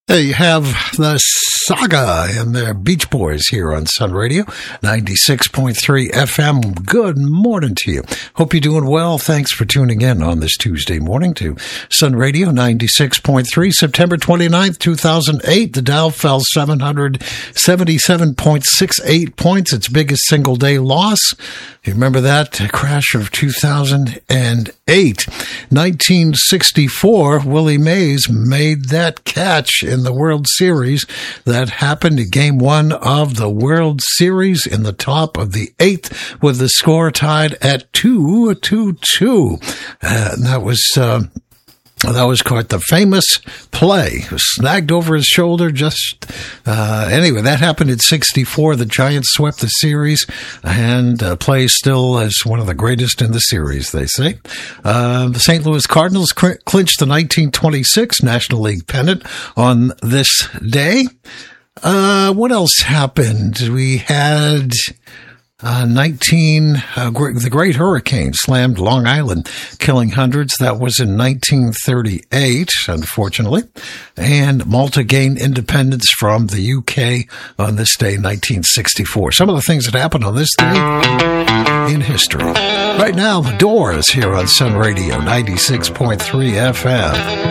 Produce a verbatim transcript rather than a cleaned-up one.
There you have the Saga and their Beach Boys here on Sun Radio, ninety-six point three F M. Good morning to you. Hope you're doing well. Thanks for tuning in on this Tuesday morning to Sun Radio, ninety-six point three, September twenty-ninth, two thousand eight. The Dow fell seven hundred seventy-seven point six eight points, its biggest single-day loss. You remember that crash of two thousand eight. nineteen sixty-four, Willie Mays made that catch in the World Series. That happened in Game one of the World Series in the top of the eighth with the score tied at two two two. Uh, and that was... Uh, That was quite the famous play. It was snagged over his shoulder. Just uh, anyway, that happened in sixty-four. The Giants swept the series and uh, plays still as one of the greatest in the series, they say. Uh, the Saint Louis Cardinals cr- clinched the nineteen twenty-six National League pennant on this day. Uh, what else happened? We had... Uh, nineteen, uh, the Great Hurricane slammed Long Island, killing hundreds. That was in nineteen thirty-eight, unfortunately. And Malta gained independence from the U K on this day, nineteen sixty-four. Some of the things that happened on this day in history. Right now, The Doors here on Sun Radio, ninety-six point three F M.